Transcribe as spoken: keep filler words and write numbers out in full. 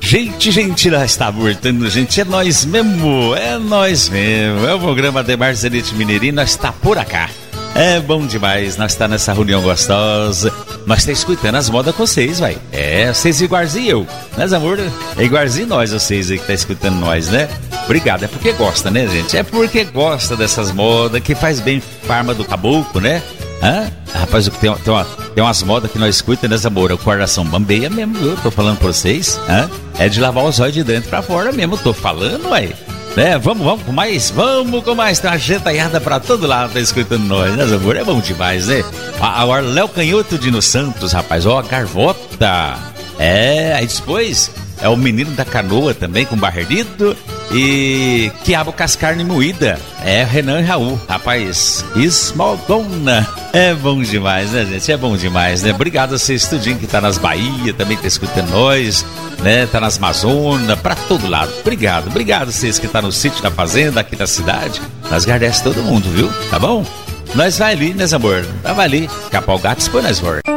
Gente, gente, nós está voltando, gente, é nós mesmo, é nós mesmo, é o programa Ademar Zenit Mineirinho, nós está por acá. É bom demais, nós está nessa reunião gostosa, nós está escutando as modas com vocês, vai. É, vocês igualzinho eu, né, amor? É igualzinho nós, vocês aí que tá escutando nós, né? Obrigado, é porque gosta, né, gente? É porque gosta dessas modas, que faz bem pra arma do caboclo, né? Hã? Rapaz, tem, tem, uma, tem umas modas que nós escutamos, né, amor? O coração bambeia mesmo, eu tô falando pra vocês. Hã? É de lavar os olhos de dentro pra fora mesmo, tô falando, ué. Né? Vamos, vamos com mais, vamos com mais. Tem uma gentalhada pra todo lado, tá escutando nós, né, amor? É bom demais, né? Agora, Léo Canhoto de Nos Santos, rapaz, ó, a Garvota. É, aí depois é o Menino da Canoa também, com Barredito. E Quiabo com as carne moída. É Renan e Raul, rapaz. Esmaldona. É bom demais, né, gente? É bom demais, né? Obrigado a vocês, tudinho que tá nas Bahia, também tá escutando nós, né? Tá nas Amazonas, pra todo lado. Obrigado, obrigado a vocês que tá no sítio, na fazenda, aqui na cidade. Nós agradecemos todo mundo, viu? Tá bom? Nós vai ali, né, amor? Nós vai ali, capar o gato, expõe nós, amor.